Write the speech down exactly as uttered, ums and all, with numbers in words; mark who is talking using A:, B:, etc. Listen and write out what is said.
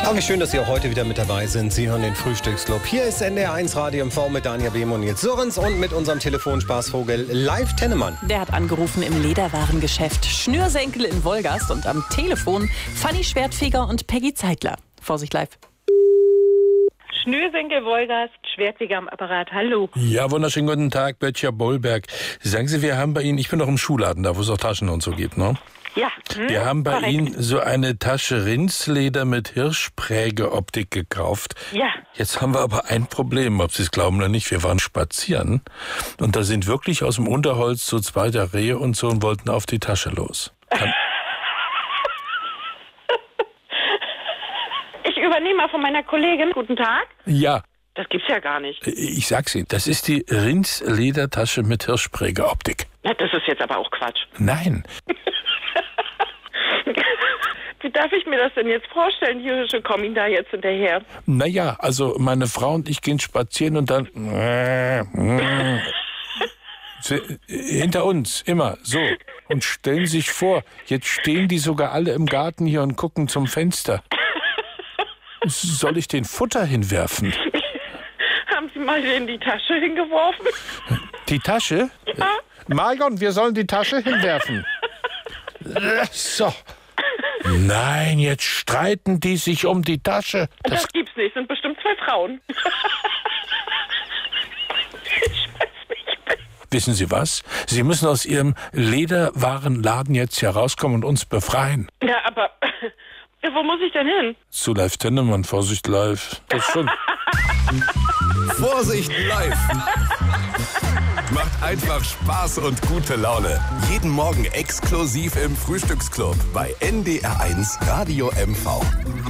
A: Aber wie schön, dass Sie auch heute wieder mit dabei sind. Sie hören den Frühstücksclub. Hier ist N D R eins Radio M V mit Dania Behm und Nils Sörens und mit unserem Telefonspaßvogel Live Tennemann.
B: Der hat angerufen im Lederwarengeschäft Schnürsenkel in Wolgast und am Telefon Fanny Schwertfeger und Peggy Zeitler. Vorsicht live.
C: Schnürsenkel Wolgast, Schwertfeger am Apparat. Hallo.
D: Ja, wunderschönen guten Tag, Böttcher Bollberg. Sagen Sie, wir haben bei Ihnen, ich bin doch im Schuhladen, da wo es auch Taschen und so gibt, ne?
C: Ja. Hm,
D: wir haben bei
C: korrekt.
D: Ihnen so eine Tasche Rindsleder mit Hirschprägeoptik gekauft.
C: Ja.
D: Jetzt haben wir aber ein Problem, ob Sie es glauben oder nicht. Wir waren spazieren und da sind wirklich aus dem Unterholz so zwei der Rehe und so und wollten auf die Tasche los. Kann
C: Ich übernehme mal von meiner Kollegin. Guten Tag.
D: ja,
C: Das gibt's ja gar nicht.
D: ich sag's Ihnen, das ist die Rindsledertasche mit Hirschprägeoptik.
C: Na, das ist jetzt aber auch Quatsch.
D: Nein.
C: Wie darf ich mir das denn jetzt vorstellen? Die Hirsche kommen Ihnen da jetzt hinterher.
D: Naja, also meine Frau und ich gehen spazieren und dann Sie- hinter uns, immer so. Und stellen sich vor, jetzt stehen die sogar alle im Garten hier und gucken zum Fenster. Soll ich den Futter hinwerfen?
C: Haben Sie mal in die Tasche hingeworfen?
D: Die Tasche?
C: Ja.
D: Marion, wir sollen die Tasche hinwerfen. So. Nein, jetzt streiten die sich um die Tasche.
C: Das,
D: Das,
C: gibt's nicht. Sind bestimmt zwei Frauen. Ich weiß nicht.
D: wissen Sie was? Sie müssen aus Ihrem Lederwarenladen jetzt hier rauskommen und uns befreien.
C: Ja, aber wo muss ich denn hin?
D: Zu Live Tennemann, Vorsicht live. Das ist schon.
E: Vorsicht live! Macht einfach Spaß und gute Laune. Jeden Morgen exklusiv im Frühstücksclub bei N D R eins Radio M V.